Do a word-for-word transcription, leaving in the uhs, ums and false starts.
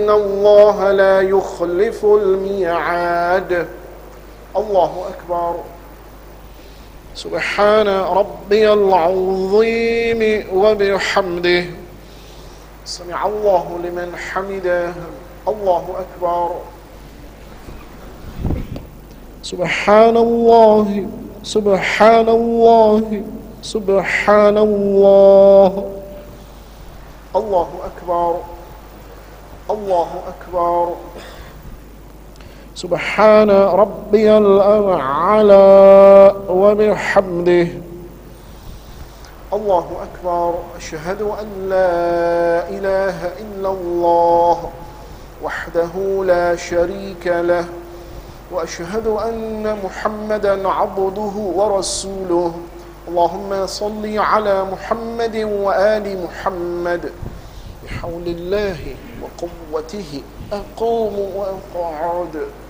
إن الله لا يخلف الميعاد. الله أكبر. سبحان ربي العظيم وبحمده. سمع الله لمن حمده. الله أكبر. سبحان الله سبحان الله سبحان الله. الله أكبر. الله أكبر. سبحان ربي الأعلى وبحمده. الله أكبر. أشهد أن لا إله إلا الله وحده لا شريك له، وأشهد أن محمدًا عبده ورسوله. اللهم صل على محمد وآل محمد. بحول الله وقوته أقوم وأقعد.